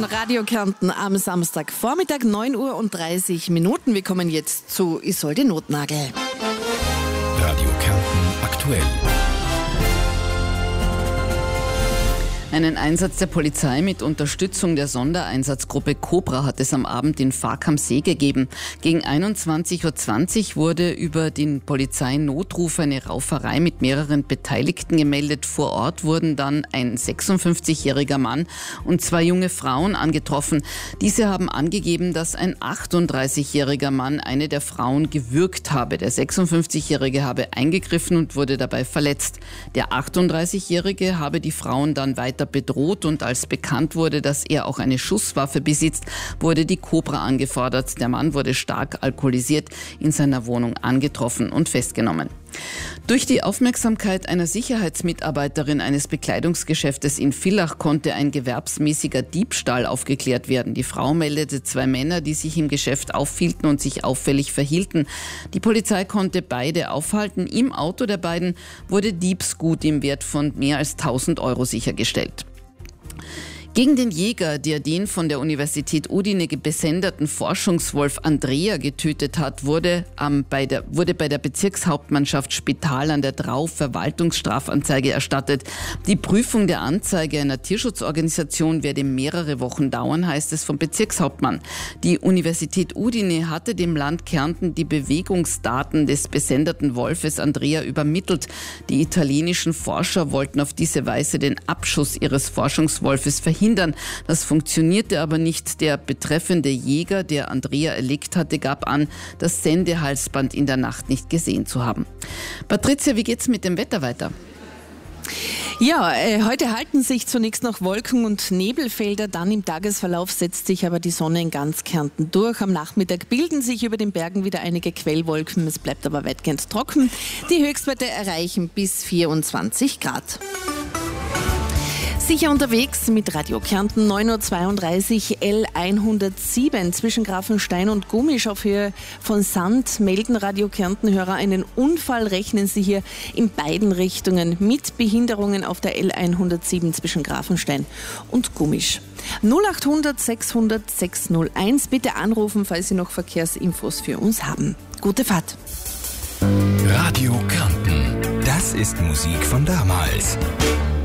Radio Kärnten am Samstagvormittag, 9:30 Uhr. Wir kommen jetzt zu Isolde Notnagel. Radio Kärnten aktuell. Einen Einsatz der Polizei mit Unterstützung der-Sondereinsatzgruppe Cobra hat es am Abend in Faack am See gegeben. Gegen 21:20 Uhr wurde über den Polizeinotruf eine Rauferei mit mehreren Beteiligten gemeldet. Vor Ort wurden dann ein 56-jähriger Mann und 2 junge Frauen angetroffen. Diese haben angegeben, dass ein 38-jähriger Mann eine der Frauen gewürgt habe. Der 56-jährige habe eingegriffen und wurde dabei verletzt. Der 38-jährige habe die Frauen dann weiter bedroht und als bekannt wurde, dass er auch eine Schusswaffe besitzt, wurde die Cobra angefordert. Der Mann wurde stark alkoholisiert in seiner Wohnung angetroffen und festgenommen. Durch die Aufmerksamkeit einer Sicherheitsmitarbeiterin eines Bekleidungsgeschäftes in Villach konnte ein gewerbsmäßiger Diebstahl aufgeklärt werden. Die Frau meldete 2 Männer, die sich im Geschäft aufhielten und sich auffällig verhielten. Die Polizei konnte beide aufhalten. Im Auto der beiden wurde Diebsgut im Wert von mehr als 1.000 Euro sichergestellt. Gegen den Jäger, der den von der Universität Udine besenderten Forschungswolf Andrea getötet hat, wurde bei der Bezirkshauptmannschaft Spital an der Drau Verwaltungsstrafanzeige erstattet. Die Prüfung der Anzeige einer Tierschutzorganisation werde mehrere Wochen dauern, heißt es vom Bezirkshauptmann. Die Universität Udine hatte dem Land Kärnten die Bewegungsdaten des besenderten Wolfes Andrea übermittelt. Die italienischen Forscher wollten auf diese Weise den Abschuss ihres Forschungswolfes verhindern. Das funktionierte aber nicht. Der betreffende Jäger, der Andrea erlegt hatte, gab an, das Sendehalsband in der Nacht nicht gesehen zu haben. Patricia, wie geht's mit dem Wetter weiter? Ja, heute halten sich zunächst noch Wolken- und Nebelfelder, dann im Tagesverlauf setzt sich aber die Sonne in ganz Kärnten durch. Am Nachmittag bilden sich über den Bergen wieder einige Quellwolken, es bleibt aber weitgehend trocken. Die Höchstwerte erreichen bis 24 Grad. Sicher unterwegs mit Radio Kärnten, 9:32 Uhr, L107 zwischen Grafenstein und Gumisch auf Höhe von Sand melden Radio Kärnten-Hörer einen Unfall. Rechnen Sie hier in beiden Richtungen mit Behinderungen auf der L107 zwischen Grafenstein und Gumisch. 0800 600 601. Bitte anrufen, falls Sie noch Verkehrsinfos für uns haben. Gute Fahrt. Radio Kärnten. Das ist Musik von damals.